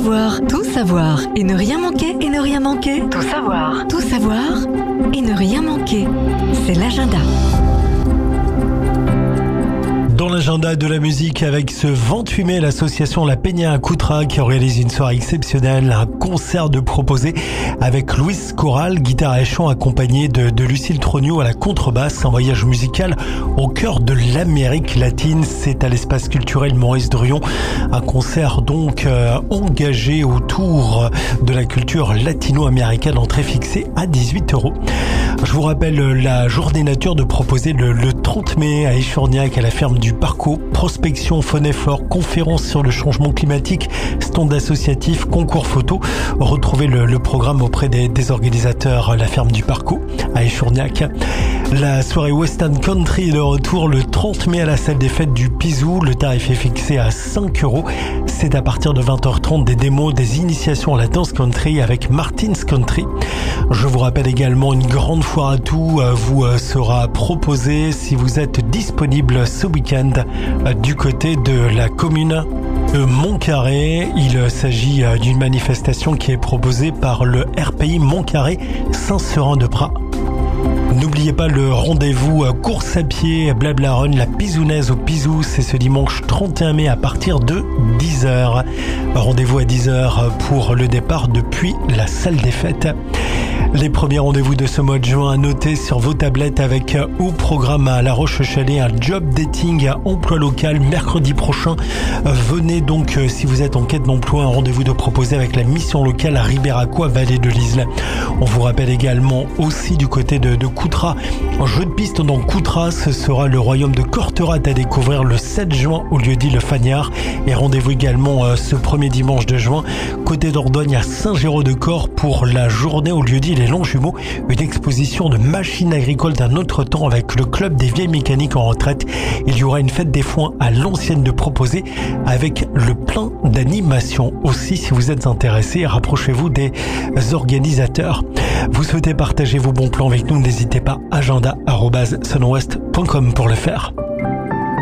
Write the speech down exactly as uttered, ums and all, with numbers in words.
savoir, tout savoir et ne rien manquer et ne rien manquer. Tout savoir, tout savoir et ne rien manquer. C'est l'agenda. Dans l'agenda de la musique, avec ce vingt-huit mai, l'association La Peña à Coutras qui organise une soirée exceptionnelle, un concert de proposé avec Luis Corral, guitare et chant accompagné de, de Lucille Trognou à la contrebasse. Un voyage musical au cœur de l'Amérique latine. C'est à l'espace culturel Maurice Druon. Un concert donc euh, engagé autour de la culture latino-américaine, entrée fixée à dix-huit euros. Je vous rappelle la journée nature de proposer le, le trente mai à Échourniac à la ferme du Parco. Prospection, faune et flore, conférence sur le changement climatique, stand associatif, concours photo. Retrouvez le, le programme auprès des, des organisateurs. La ferme du Parco à Échourniac. La soirée Western Country est de retour le trente mai à la salle des fêtes du Pizou. Le tarif est fixé à cinq euros. C'est à partir de vingt heures trente des démos, des initiations à la danse country avec Martin's Country. Je vous rappelle également une grande foire à tout vous sera proposée si vous êtes disponible ce week-end du côté de la commune de Montcarré. Il s'agit d'une manifestation qui est proposée par le R P I Montcarré Saint-Seurin-de-Praz. N'oubliez pas le rendez-vous course à pied Blabla Run, la Pizounaise au Pizou, c'est ce dimanche trente et un mai à partir de dix heures. Rendez-vous à dix heures pour le départ depuis la salle des fêtes. Les premiers rendez-vous de ce mois de juin à noter sur vos tablettes avec au programme à La Roche-Chalais un job dating à emploi local mercredi prochain. Venez donc si vous êtes en quête d'emploi, un rendez-vous de proposer avec la mission locale à Ribéracois, Vallée de l'Isle. On vous rappelle également aussi du côté de, de Coutras, un jeu de piste dans Coutras, ce sera le royaume de Corterat à découvrir le sept juin au lieu-dit Le Fagnard. Et rendez-vous également euh, ce premier dimanche de juin côté d'Ordogne à Saint-Géraud-de-Corps pour la journée au lieu-dit Les Longjumeaux, une exposition de machines agricoles d'un autre temps avec le club des vieilles mécaniques en retraite. Il y aura une fête des foins à l'ancienne de proposer avec le plein d'animation. Aussi, si vous êtes intéressé, rapprochez-vous des organisateurs. Vous souhaitez partager vos bons plans avec nous, n'hésitez pas, agenda arobase sunwest point com pour le faire.